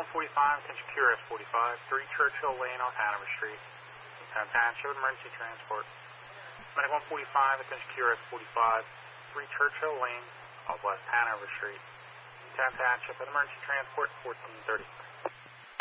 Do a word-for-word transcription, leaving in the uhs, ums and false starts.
one forty-five, attention Q R S forty-five, three Churchill Lane off Hanover Street. Town Township, emergency transport. Medic one forty-five, attention Q R S forty-five, three Churchill Lane off West Hanover Street. Town Township, emergency transport, fourteen thirty.